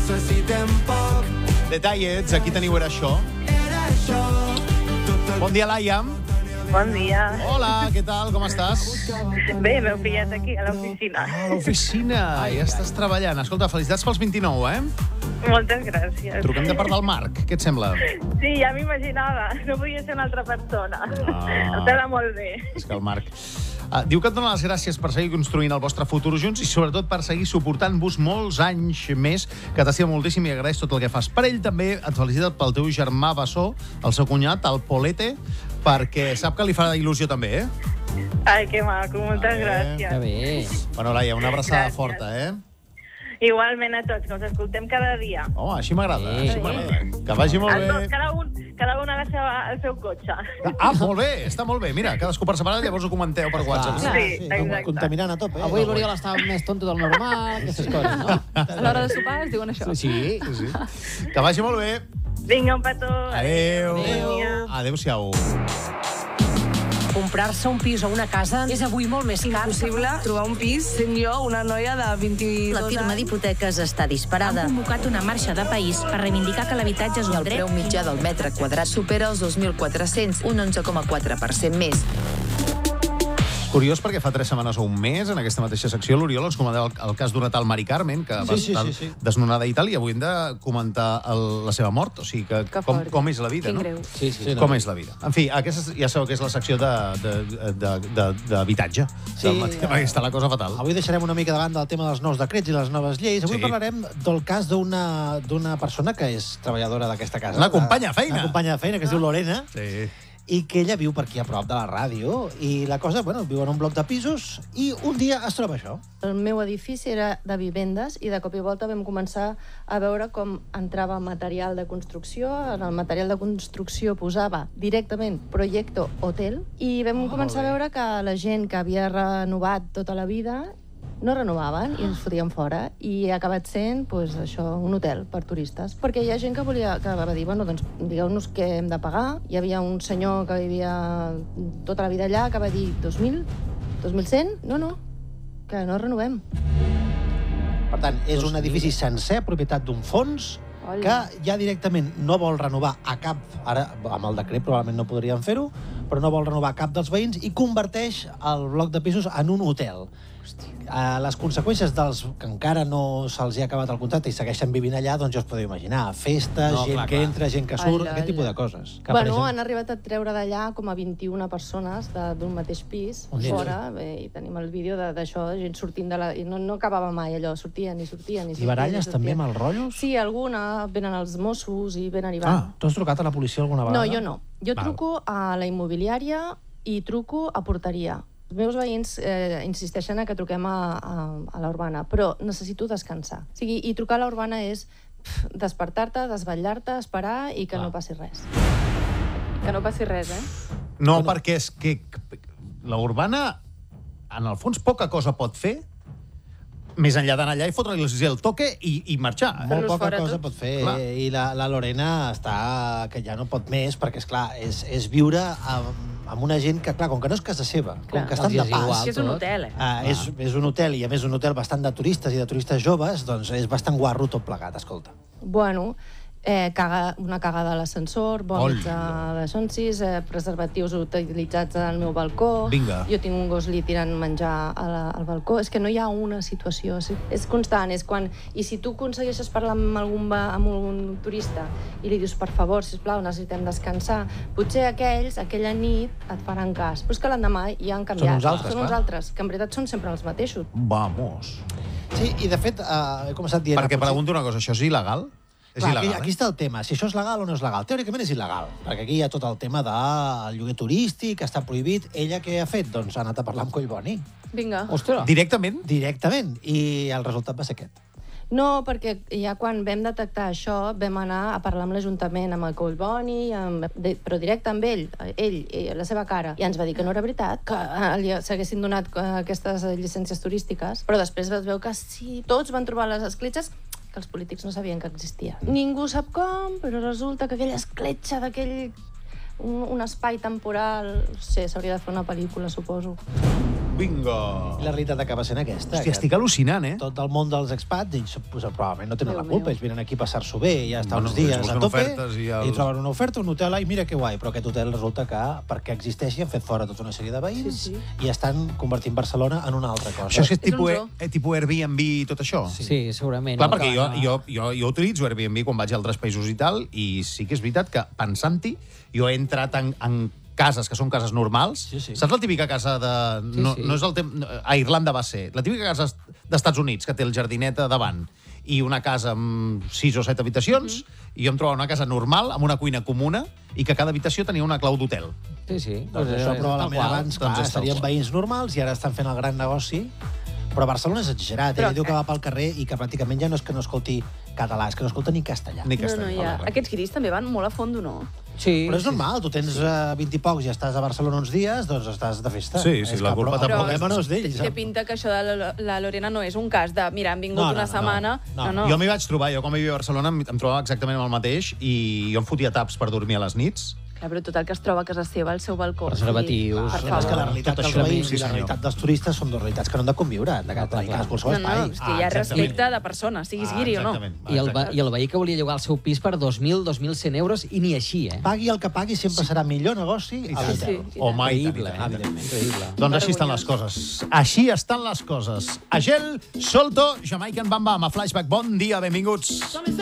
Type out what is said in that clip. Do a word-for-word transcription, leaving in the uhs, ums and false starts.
necessitem poc. Detallets, aquí teniu Era això. Era això. Bon dia, Laia. Bon dia. Hola, què tal, com estàs? Bé, m'heu pillat aquí, a l'oficina. Ah, a l'oficina, ja estàs treballant. Escolta, felicitats pels vint-i-nou, eh? Moltes gràcies. Truquem de part del Marc, què et sembla? Sí, ja m'imaginava. No podia ser una altra persona. Ah. Em sembla molt bé. És que el Marc... Uh, diu que et dona les gràcies per seguir construint el vostre futur junts i sobretot per seguir suportant-vos molts anys més, que t'estima moltíssim i agraeix tot el que fas. Per ell també et felicita pel teu germà bessó, el seu cunyat, el Polete, perquè sap que li farà il·lusió també, eh? Ai, que maco, moltes Vale. gràcies. Que bé. Bueno, Laia, una abraçada Gràcies. forta, eh? Igualment a tots, que us escoltem cada dia. Home, així m'agrada, Sí. així m'agrada. Que vagi molt Els dos, bé. cada un, cada un a la seva, al seu cotxe. Ah, molt bé, està molt bé. Mira, cadascú per separat, llavors ho comenteu per WhatsApp. Clar. Sí, exacte. Contaminant a tope. Avui l'Oriol estava més tonto del normal, aquestes coses, no? A l'hora de sopar es diuen això. Sí. Sí, sí. Que vagi molt bé. Vinga, un petó. Adéu. Adéu. Adéu-siau. Comprar-se un pis o una casa és avui molt més car. Impossible trobar un pis sent jo una noia de vint-i-dos La firma d'hipoteques està disparada. Han convocat una marxa de país per reivindicar que l'habitatge és i un el dret. preu mitjà del metre quadrat supera els dos mil quatre-cents, un onze coma quatre per cent més. Curiós perquè fa tres setmanes o un mes, en aquesta mateixa secció, l'Oriol ens comentava el, el cas d'una tal Mari Carmen, que va Sí, sí, estar sí, sí. desnonada i tal, i avui hem de comentar el, la seva mort. O sigui, que, Que com, fort. com és la vida, Quin no? greu. Sí, sí. Com és la vida. En fi, aquesta ja sabeu que és la secció de- de- de- de- d'habitatge. Sí, Del matí, perquè està la cosa fatal. Avui deixarem una mica davant del tema dels nous decrets i les noves lleis. Avui Sí. parlarem del cas d'una d'una persona que és treballadora d'aquesta casa. Una companya de feina. Una companya de feina que es diu Lorena Sí. i que ella viu per aquí a prop de la ràdio. I la cosa, bueno, viu en un bloc de pisos i un dia es troba això. El meu edifici era de vivendes i de cop i volta vam començar a veure com entrava material de construcció. En el material de construcció posava directament Proyecto Hotel i vam Oh, començar bé. a veure que la gent que havia renovat tota la vida no renovaven i ens fotien fora i ha acabat sent pues, això, un hotel per turistes. Perquè hi ha gent que volia que va dir, bueno, doncs digueu-nos què hem de pagar. Hi havia un senyor que vivia tota la vida allà que va dir dos mil, dos mil cent? No, no, que no renovem. Per tant, és un edifici sencer, propietat d'un fons, Hola. que ja directament no vol renovar a cap... Ara, amb el decret probablement no podrien fer-ho, però no vol renovar cap dels veïns i converteix el bloc de pisos en un hotel. Uh, les conseqüències dels que encara no se'ls ha acabat el contracte i segueixen vivint allà, doncs ja us podeu imaginar. Festes, No, gent clar, que clar. entra, gent que surt, Hola, aquest tipus hola. de coses. Que Bueno, apareixen. han arribat a treure d'allà com a vint-i-una persones de- d'un mateix pis, On ets? fora, bé, i tenim el vídeo de- d'això, gent sortint de la... I no, no acabava mai allò, sortien i sortien i sortien. I baralles i també sortien. amb els rotllos? Sí, alguna, venen els Mossos i venen i van. Ah, tu has trucat a la policia alguna vegada? No, jo no. Jo Val. truco a la immobiliària i truco a porteria. Els meus veïns eh, insisteixen a que truquem a, a, a l'Urbana, però necessito descansar. O sigui, i trucar a l'Urbana és pff, despertar-te, desvetllar-te, esperar i que Ah. no passi res. Que no passi res, eh? No, perquè és que la urbana, en el fons, poca cosa pot fer més enllà d'anar allà i fotre-li el toque i, i marxar. Molt Fer-los poca fora cosa tots. pot fer. Clar. I la, la Lorena està... que ja no pot més, perquè, és clar és, és viure amb, amb una gent que, clar, com que no és casa seva, Clar. com que estan Els de és pas... igual. És que és un tot. hotel, eh? Uh, és, és un hotel, i a més un hotel bastant de turistes i de turistes joves, doncs és bastant guarro tot plegat, escolta. Bueno, eh, caga, una cagada a l'ascensor, vòmits Hola. a les onsis, eh, preservatius utilitzats al meu balcó. Vinga. Jo tinc un gos li tirant menjar a la, al balcó. És que no hi ha una situació, és, és constant. És quan, I si tu aconsegueixes parlar amb algun, va- amb un turista i li dius, per favor, sisplau, necessitem descansar, potser aquells, aquella nit, et faran cas. Però és que l'endemà ja han canviat. uns altres, Són uns clar. altres, que en veritat són sempre els mateixos. Vamos. Sí, i de fet, uh, he començat dient... Perquè potser- pregunto una cosa, això és il·legal? És Clar, il·legal, aquí, aquí està el tema, si això és legal o no és legal. Teòricament és il·legal, perquè aquí hi ha tot el tema del lloguer turístic, que està prohibit. Ella què ha fet? Doncs ha anat a parlar amb Collboni, Vinga. Ostres. eh? Directament? directament, i el resultat va ser aquest. No, perquè ja quan vam detectar això vam anar a parlar amb l'Ajuntament, amb el Collboni, amb, de, però directe amb ell, ell, ell, la seva cara, i ens va dir que no era veritat, que eh, li s'haguessin donat eh, aquestes llicències turístiques, però després es veu que sí, tots van trobar les escletxes que els polítics no sabien que existia. Ningú sap com, però resulta que aquella escletxa d'aquell... Un, un espai temporal... No sé, s'hauria de fer una pel·lícula, suposo. Bingo! I la realitat acaba sent aquesta. Hòstia, estic al·lucinant, eh? Tot el món dels expats, ells pues, probablement no tenen Déu la culpa, meu. ells venen aquí a passar-s'ho bé, i ja estar Bueno, uns dies ells a busquen tope, ofertes i els- i troben una oferta, un hotel, i mira que guai, però aquest hotel resulta que, perquè existeixi, han fet fora tota una sèrie de veïns Sí, sí. i estan convertint Barcelona en una altra cosa. Això és, que és És un tipus, zoo. eh, tipus Airbnb i tot això? Sí, sí segurament. Clar, no? perquè jo, Que- jo, jo, jo utilitzo Airbnb quan vaig a altres països i tal, i sí que és veritat que, pensant-hi, jo he entrat en, en cases que són cases normals. Sí, sí. Saps la típica casa de... Sí, no, sí. no és el tem... A Irlanda va ser. La típica casa d'Estats Units, que té el jardinet a davant, i una casa amb sis o set habitacions, Mhm. i jo em trobava una casa normal, amb una cuina comuna, i que cada habitació tenia una clau d'hotel. Sí, sí. Doncs això és probablement tal qual. abans, clar, Doncs és tal estarien qual. veïns normals i ara estan fent el gran negoci. Però Barcelona és exagerat, eh? Però- Ell diu que va pel carrer i que pràcticament ja no és que no escolti català, és que no escolta ni castellà. Ni No, castellà. no, ja. Aquests guiris també van molt a fondo, no? Sí, Però és sí. normal, tu tens uh, vint i pocs i estàs a Barcelona uns dies, doncs estàs de festa. Sí, sí, És la que, culpa però, tampoc el problema no és d'ells. Té eh? pinta que això de la, la Lorena no és un cas de, mira, han vingut No, no, una no, setmana... no. No, no. Jo m'hi vaig trobar, jo quan vivia a Barcelona em, em trobava exactament amb el mateix, i jo em fotia taps per dormir a les nits. Clar, però tot el que es troba a casa seva, al seu balcó... Preservatius. o sigui, El Per problema és que la favor. realitat Tot dels això, veïns sí, i la senyor. realitat dels turistes són dues realitats que no han de conviure, han de tenir cadascú el seu No, espai. no, és que hi ha Ah, exactament. respecte de persona, siguis guiri o no. exactament. I el, ve- I el veí que volia llogar el seu pis per dos mil, dos mil cent euros, i ni així, eh? Pagui el que pagui, sempre serà millor negoci a tant. l'hotel. Sí. O mai. Increïble, tant, eh? tant. Increïble. Doncs així estan les coses. Així estan les coses. Agel, Solto, Jamaican Bam Bam, a Flashback. Bon dia, benvinguts.